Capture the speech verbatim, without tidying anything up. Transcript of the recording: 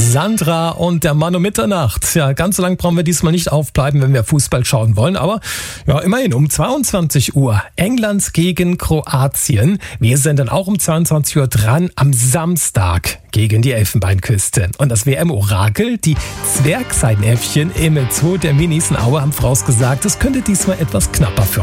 Sandra und der Mann um Mitternacht. Ja, ganz so lange brauchen wir diesmal nicht aufbleiben, wenn wir Fußball schauen wollen. Aber ja, immerhin um zweiundzwanzig Uhr England gegen Kroatien. Wir sind dann auch um zweiundzwanzig Uhr dran am Samstag gegen die Elfenbeinküste. Und das W M-Orakel, die Zwergseidenäffchen im Zoo der Minis in Aue, haben vorausgesagt, es könnte diesmal etwas knapper für